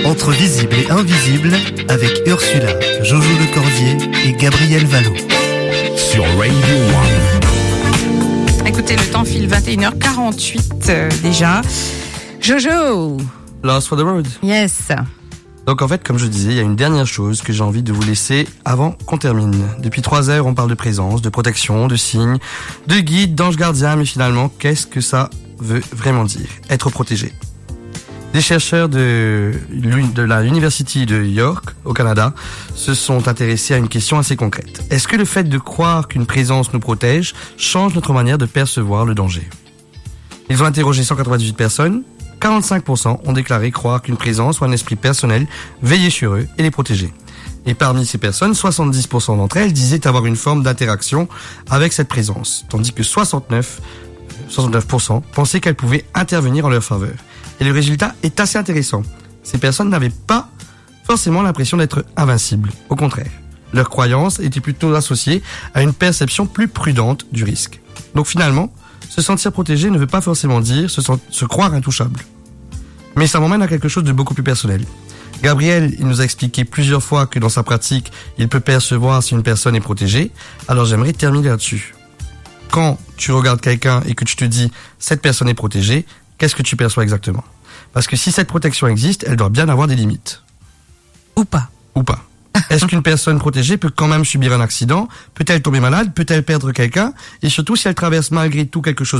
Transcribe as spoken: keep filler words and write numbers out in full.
Entre visible et invisible, avec Ursula, Jojo Lecordier et Gabriel Vallot. Sur Radio One. Écoutez, le temps file, vingt et une heures quarante-huit euh, déjà. Jojo. Lost for the road. Yes. Donc en fait, comme je disais, il y a une dernière chose que j'ai envie de vous laisser avant qu'on termine. Depuis trois heures, on parle de présence, de protection, de signes, de guide, d'ange gardien, mais finalement, qu'est-ce que ça veut vraiment dire? Être protégé. Des chercheurs de, de la University de York, au Canada, se sont intéressés à une question assez concrète. Est-ce que le fait de croire qu'une présence nous protège change notre manière de percevoir le danger? Ils ont interrogé cent quatre-vingt-dix-huit personnes. quarante-cinq pour cent ont déclaré croire qu'une présence ou un esprit personnel veillait sur eux et les protégeait. Et parmi ces personnes, soixante-dix pour cent d'entre elles disaient avoir une forme d'interaction avec cette présence, tandis que soixante-neuf pour cent pensaient qu'elle pouvait intervenir en leur faveur. Et le résultat est assez intéressant. Ces personnes n'avaient pas forcément l'impression d'être invincibles. Au contraire, leur croyance était plutôt associée à une perception plus prudente du risque. Donc finalement, se sentir protégé ne veut pas forcément dire se, sent, se croire intouchable. Mais ça m'emmène à quelque chose de beaucoup plus personnel. Gabriel, il nous a expliqué plusieurs fois que dans sa pratique, il peut percevoir si une personne est protégée. Alors j'aimerais terminer là-dessus. Quand tu regardes quelqu'un et que tu te dis « cette personne est protégée », qu'est-ce que tu perçois exactement? Parce que si cette protection existe, elle doit bien avoir des limites. Ou pas. Ou pas. Est-ce qu'une personne protégée peut quand même subir un accident? Peut-elle tomber malade? Peut-elle perdre quelqu'un? Et surtout, si elle traverse malgré tout quelque chose